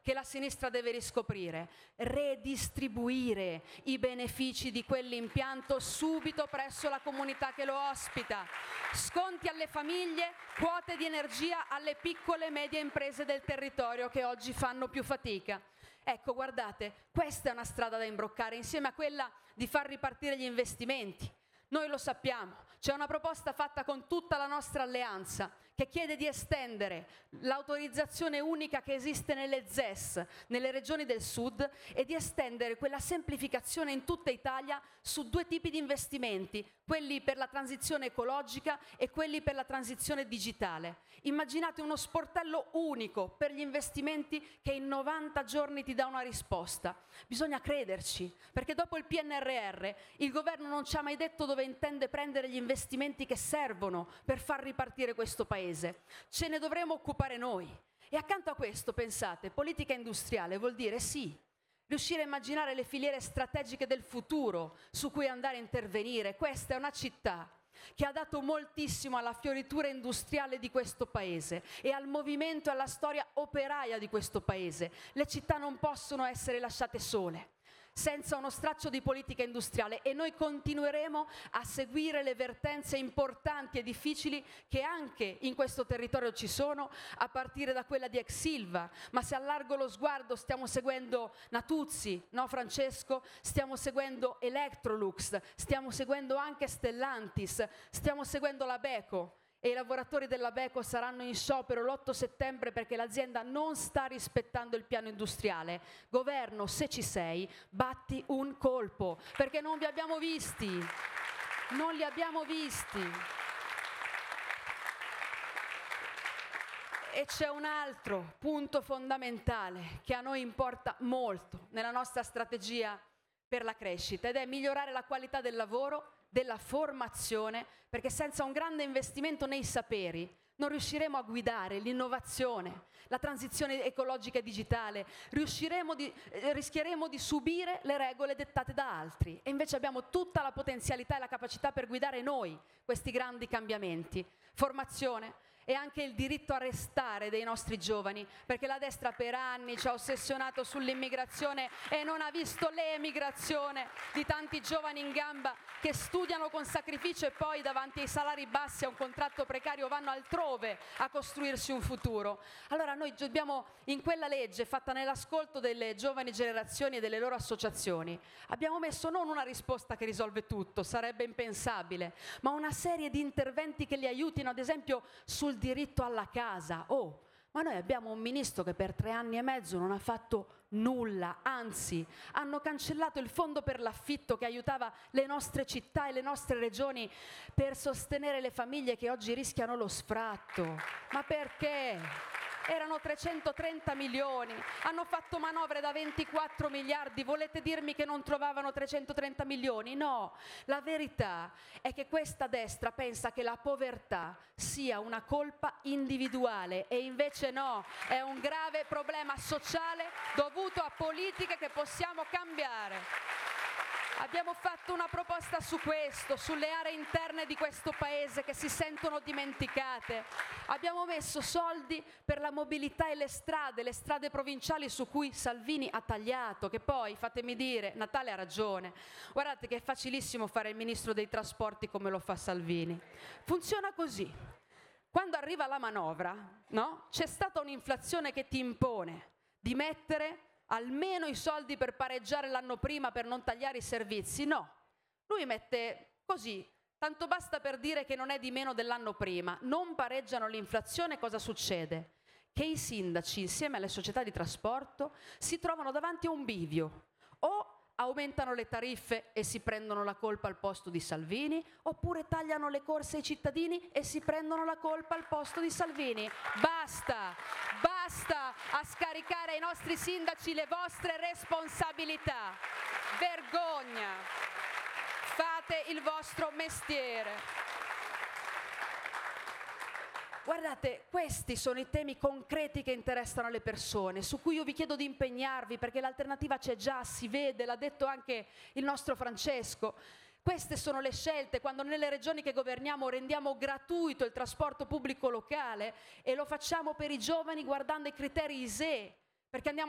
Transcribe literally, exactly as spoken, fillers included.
che la sinistra deve riscoprire? Redistribuire i benefici di quell'impianto subito presso la comunità che lo ospita. Sconti alle famiglie, quote di energia alle piccole e medie imprese del territorio che oggi fanno più fatica. Ecco, guardate, questa è una strada da imbroccare insieme a quella di far ripartire gli investimenti. Noi lo sappiamo, c'è una proposta fatta con tutta la nostra alleanza che chiede di estendere l'autorizzazione unica che esiste nelle Z E S, nelle regioni del sud, e di estendere quella semplificazione in tutta Italia su due tipi di investimenti, quelli per la transizione ecologica e quelli per la transizione digitale. Immaginate uno sportello unico per gli investimenti che in novanta giorni ti dà una risposta. Bisogna crederci, perché dopo il P N R R il governo non ci ha mai detto dove intende prendere gli investimenti che servono per far ripartire questo paese. Ce ne dovremo occupare noi. E accanto a questo, pensate, politica industriale vuol dire sì, riuscire a immaginare le filiere strategiche del futuro su cui andare a intervenire. Questa è una città che ha dato moltissimo alla fioritura industriale di questo paese e al movimento e alla storia operaia di questo paese. Le città non possono essere lasciate sole, senza uno straccio di politica industriale, e noi continueremo a seguire le vertenze importanti e difficili che anche in questo territorio ci sono, a partire da quella di ex Ilva. Ma se allargo lo sguardo stiamo seguendo Natuzzi, no Francesco? Stiamo seguendo Electrolux, stiamo seguendo anche Stellantis, stiamo seguendo la Beko. E i lavoratori della Beko saranno in sciopero l'otto settembre perché l'azienda non sta rispettando il piano industriale. Governo, se ci sei, batti un colpo, perché non vi abbiamo visti, non li abbiamo visti. E c'è un altro punto fondamentale che a noi importa molto nella nostra strategia per la crescita, ed è migliorare la qualità del lavoro, della formazione, perché senza un grande investimento nei saperi non riusciremo a guidare l'innovazione, la transizione ecologica e digitale, riusciremo di, eh, rischieremo di subire le regole dettate da altri, e invece abbiamo tutta la potenzialità e la capacità per guidare noi questi grandi cambiamenti. Formazione e anche il diritto a restare dei nostri giovani, perché la destra per anni ci ha ossessionato sull'immigrazione e non ha visto l'emigrazione di tanti giovani in gamba che studiano con sacrificio e poi davanti ai salari bassi, a un contratto precario, vanno altrove a costruirsi un futuro. Allora noi dobbiamo, in quella legge fatta nell'ascolto delle giovani generazioni e delle loro associazioni, abbiamo messo non una risposta che risolve tutto, sarebbe impensabile, ma una serie di interventi che li aiutino, ad esempio sul diritto alla casa. Oh, ma noi abbiamo un ministro che per tre anni e mezzo non ha fatto nulla, anzi hanno cancellato il fondo per l'affitto che aiutava le nostre città e le nostre regioni per sostenere le famiglie che oggi rischiano lo sfratto. Ma perché? Erano trecentotrenta milioni, hanno fatto manovre da ventiquattro miliardi, volete dirmi che non trovavano trecentotrenta milioni? No, la verità è che questa destra pensa che la povertà sia una colpa individuale, e invece no, è un grave problema sociale dovuto a politiche che possiamo cambiare. Abbiamo fatto una proposta su questo, sulle aree interne di questo paese che si sentono dimenticate. Abbiamo messo soldi per la mobilità e le strade, le strade provinciali su cui Salvini ha tagliato, che poi, fatemi dire, Natale ha ragione. Guardate che è facilissimo fare il ministro dei trasporti come lo fa Salvini. Funziona così. Quando arriva la manovra, no? C'è stata un'inflazione che ti impone di mettere almeno i soldi per pareggiare l'anno prima, per non tagliare i servizi. No, lui mette così, tanto basta per dire che non è di meno dell'anno prima. Non pareggiano l'inflazione, cosa succede? Che i sindaci insieme alle società di trasporto si trovano davanti a un bivio: o aumentano le tariffe e si prendono la colpa al posto di Salvini, oppure tagliano le corse ai cittadini e si prendono la colpa al posto di Salvini. Basta, basta a scaricare ai nostri sindaci le vostre responsabilità. Vergogna! Fate il vostro mestiere. Guardate, questi sono i temi concreti che interessano le persone, su cui io vi chiedo di impegnarvi, perché l'alternativa c'è già, si vede, l'ha detto anche il nostro Francesco. Queste sono le scelte quando nelle regioni che governiamo rendiamo gratuito il trasporto pubblico locale, e lo facciamo per i giovani guardando i criteri I S E E, perché andiamo